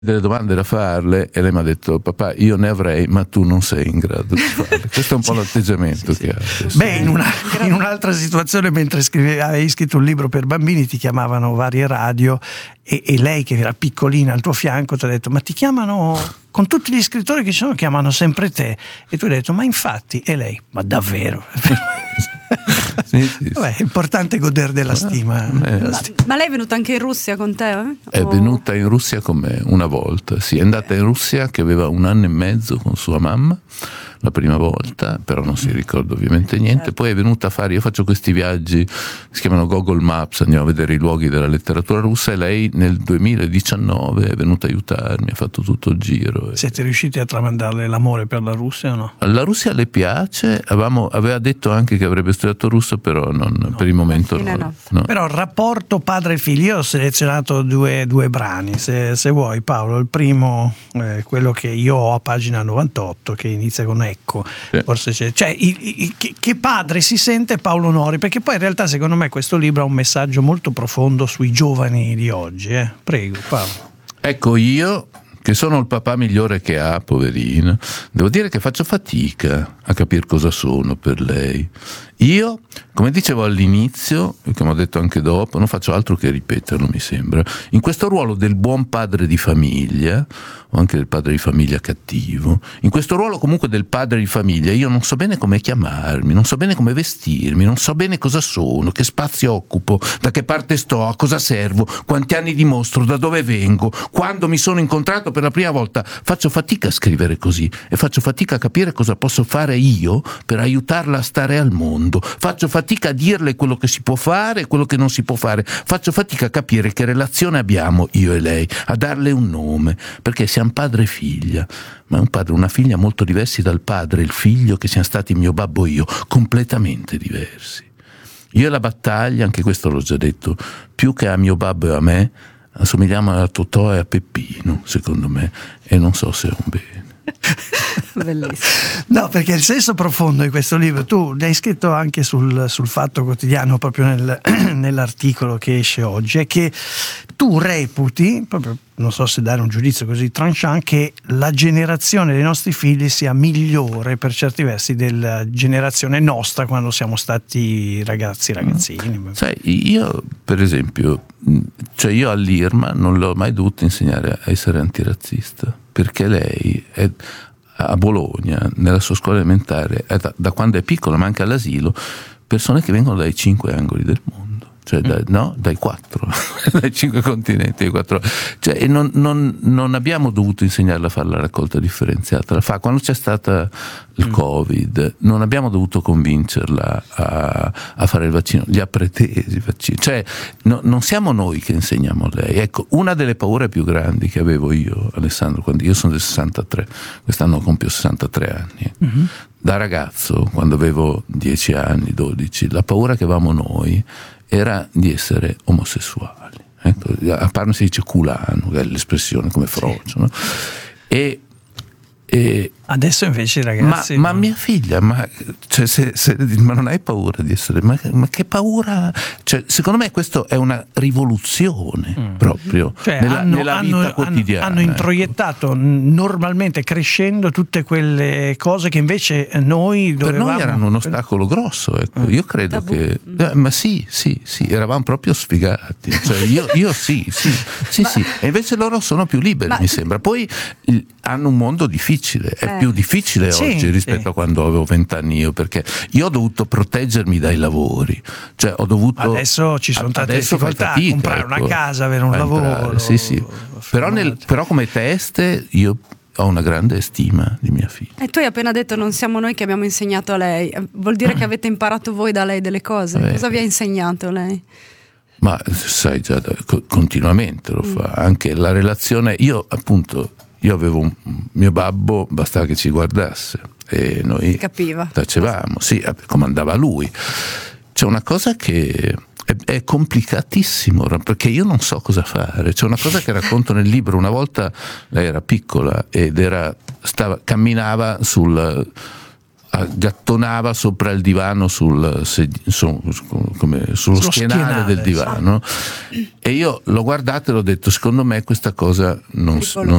delle domande da farle e lei mi ha detto: papà, io ne avrei, ma tu non sei in grado di farle. Questo è un po' l'atteggiamento che ha. Beh, in un'altra situazione, mentre avevi scritto un libro per bambini, ti chiamavano varie radio e lei, che era piccolina al tuo fianco, ti ha detto: ma ti chiamano, con tutti gli scrittori che ci sono, chiamano sempre te. E tu hai detto: ma infatti. E lei: ma davvero? Sì. Vabbè, è importante godere della stima. Ma lei è venuta anche in Russia con te? È venuta in Russia con me una volta, sì, è andata in Russia che aveva 1 anno e mezzo con sua mamma, la prima volta, però non si ricorda ovviamente niente. Certo. Poi è venuta a fare, io faccio questi viaggi, si chiamano Google Maps, andiamo a vedere i luoghi della letteratura russa, e lei nel 2019 è venuta a aiutarmi, ha fatto tutto il giro. Siete riusciti a tramandarle l'amore per la Russia o no? La Russia le piace, aveva detto anche che avrebbe studiato russo, però non, per il momento no. Però il rapporto padre e figlio, io ho selezionato due brani, se vuoi Paolo. Il primo, quello che io ho a pagina 98, che inizia con ecco, sì. Forse c'è, cioè che padre si sente Paolo Nori, perché poi in realtà secondo me questo libro ha un messaggio molto profondo sui giovani di oggi. Prego Paolo. Ecco, io che sono il papà migliore che ha, poverino, devo dire che faccio fatica a capire cosa sono per lei. Io, come dicevo all'inizio, e come ho detto anche dopo, non faccio altro che ripeterlo, mi sembra. In questo ruolo del buon padre di famiglia, o anche del padre di famiglia cattivo, in questo ruolo comunque del padre di famiglia, io non so bene come chiamarmi, non so bene come vestirmi, non so bene cosa sono, che spazio occupo, da che parte sto, a cosa servo, quanti anni dimostro, da dove vengo, quando mi sono incontrato per la prima volta. Faccio fatica a scrivere così e faccio fatica a capire cosa posso fare io per aiutarla a stare al mondo. Faccio fatica a dirle quello che si può fare e quello che non si può fare. Faccio fatica a capire che relazione abbiamo io e lei, a darle un nome, perché siamo padre e figlia, ma è un padre e una figlia molto diversi dal padre e il figlio che siamo stati mio babbo e io, completamente diversi. Io e la Battaglia, anche questo l'ho già detto, più che a mio babbo e a me, assomigliamo a Totò e a Peppino, secondo me, e non so se è un bene. Bellissimo. No, perché il senso profondo di questo libro, tu ne hai scritto anche sul Fatto Quotidiano, proprio nell'articolo che esce oggi, è che tu reputi, proprio non so se dare un giudizio così tranchant, che la generazione dei nostri figli sia migliore per certi versi della generazione nostra quando siamo stati ragazzini. Sai, io per esempio, cioè io all'Irma non l'ho mai dovuto insegnare a essere antirazzista, perché lei è a Bologna, nella sua scuola elementare, da quando è piccola, ma anche all'asilo, persone che vengono dai 5 angoli del mondo. Cioè dai 4, dai 5 continenti, dai 4. Cioè, e non abbiamo dovuto insegnarla a fare la raccolta differenziata. Quando c'è stata il Covid, non abbiamo dovuto convincerla a fare il vaccino, li ha pretesi i vaccini. Cioè, non siamo noi che insegniamo a lei. Ecco, una delle paure più grandi che avevo io, Alessandro, quando io sono del 63, quest'anno compio 63 anni. Mm-hmm. Da ragazzo, quando avevo 10 anni, 12, la paura che avevamo noi era di essere omosessuali. Ecco, a Parma si dice culano, che è l'espressione come frocio, no? E adesso invece i ragazzi ma mia figlia, ma non hai paura di essere, ma che paura, cioè, secondo me questo è una rivoluzione proprio, cioè, nella vita quotidiana. Hanno introiettato normalmente, crescendo, tutte quelle cose che invece noi dovevamo. Per noi erano un ostacolo grosso, ecco. Io credo che ma sì, eravamo proprio sfigati, cioè, io sì, e invece loro sono più liberi, mi sembra. Poi hanno un mondo difficile, è più difficile oggi rispetto a quando avevo 20 anni io, perché io ho dovuto proteggermi dai lavori, cioè ho dovuto. Adesso ci sono tante difficoltà, comprare una casa, avere un lavoro. Sì. Però come teste io ho una grande stima di mia figlia. E tu hai appena detto non siamo noi che abbiamo insegnato a lei, vuol dire che avete imparato voi da lei delle cose. Cosa vi ha insegnato lei? Ma sai già, continuamente lo fa, anche la relazione. Io avevo mio babbo, bastava che ci guardasse e noi capiva, tacevamo, sì, comandava lui. C'è una cosa che è complicatissimo, perché io non so cosa fare. C'è una cosa che racconto nel libro. Una volta lei era piccola ed camminava gattonava sopra il divano sullo schienale del divano, e io l'ho guardato e l'ho detto: secondo me questa cosa non